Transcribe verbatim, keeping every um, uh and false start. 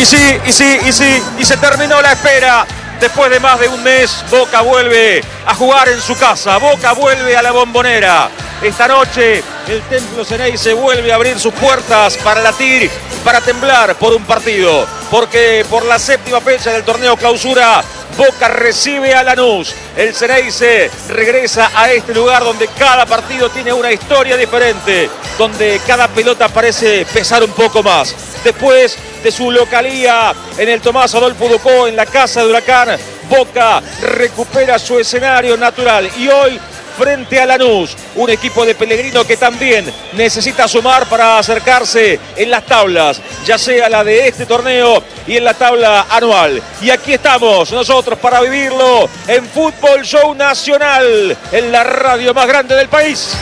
Y sí, y sí, y sí, y se terminó la espera. Después de más de un mes, Boca vuelve a jugar en su casa. Boca vuelve a la Bombonera. Esta noche, el Templo Ceneice vuelve a abrir sus puertas para latir, para temblar por un partido. Porque por la séptima fecha del torneo clausura, Boca recibe a Lanús. El Ceneice regresa a este lugar donde cada partido tiene una historia diferente, donde cada pelota parece pesar un poco más. Después de su localía en el Tomás Adolfo Ducó, en la casa de Huracán, Boca recupera su escenario natural y hoy frente a Lanús, un equipo de Pellegrino que también necesita sumar para acercarse en las tablas, ya sea la de este torneo y en la tabla anual. Y aquí estamos nosotros para vivirlo en Fútbol Show Nacional, en la radio más grande del país.